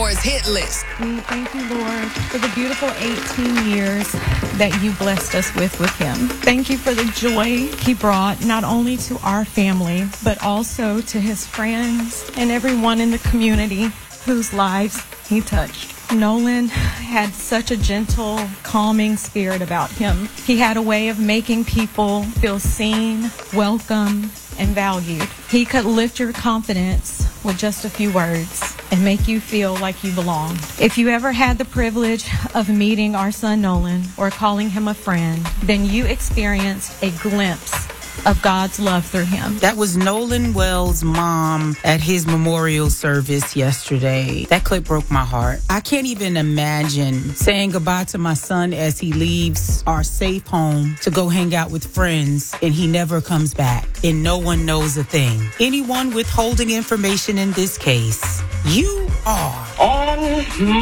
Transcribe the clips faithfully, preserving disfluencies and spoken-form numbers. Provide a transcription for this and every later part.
Baltimore's hit list. We thank you, Lord, for the beautiful eighteen years that you blessed us with with him. Thank you for the joy he brought not only to our family, but also to his friends and everyone in the community whose lives he touched. Nolan had such a gentle, calming spirit about him. He had a way of making people feel seen, welcome, and valued. He could lift your confidence with just a few words and make you feel like you belonged. If you ever had the privilege of meeting our son Nolan or calling him a friend, then you experienced a glimpse of God's love through him. That was Nolan Wells' mom at his memorial service yesterday. That clip broke my heart. I can't even imagine saying goodbye to my son as he leaves our safe home to go hang out with friends and he never comes back and no one knows a thing. Anyone withholding information in this case, you are on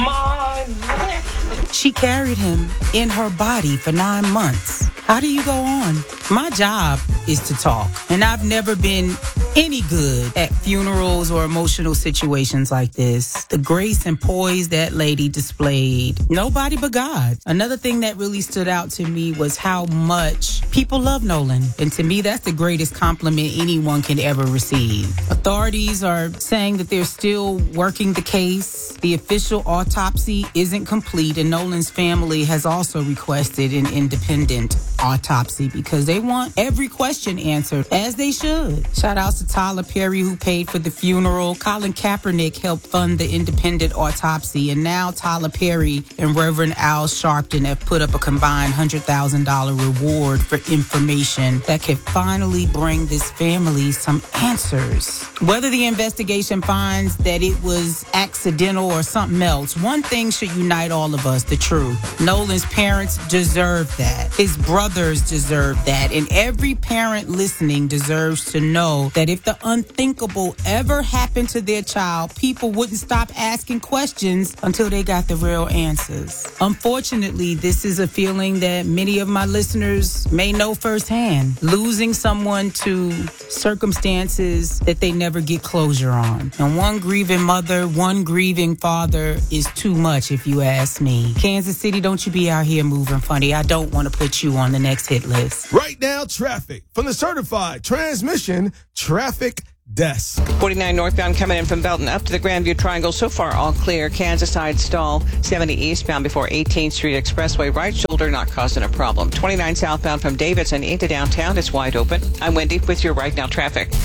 my list. She carried him in her body for nine months. How do you go on? My job is to talk, and I've never been any good at funerals or emotional situations like this. The grace and poise that lady displayed, nobody but God. Another thing that really stood out to me was how much people love Nolan, and to me, that's the greatest compliment anyone can ever receive. Authorities are saying that they're still working the case. The official autopsy isn't complete, and Nolan's family has also requested an independent autopsy because they want every question answered, as they should. Shout outs to Tyler Perry, who paid for the funeral. Colin Kaepernick helped fund the independent autopsy, and now Tyler Perry and Reverend Al Sharpton have put up a combined one hundred thousand dollars reward for information that could finally bring this family some answers. Whether the investigation finds that it was accidental or something else, one thing should unite all of us: the truth. Nolan's parents deserve that. His brothers deserve that. And every parent listening deserves to know that if the unthinkable ever happened to their child, people wouldn't stop asking questions until they got the real answers. Unfortunately, this is a feeling that many of my listeners may know firsthand. Losing someone to circumstances that they never get closure on. And one grieving mother, one grieving father is too much, if you ask me. Kansas City, don't you be out here moving funny. I don't want to put you on the next hit list. Right now, traffic from the certified transmission traffic desk. forty-nine northbound coming in from Belton up to the Grandview Triangle. So far, all clear. Kansas side stall. seventy eastbound before eighteenth Street Expressway. Right shoulder not causing a problem. twenty-nine southbound from Davidson into downtown is wide open. I'm Wendy with your Right Now traffic.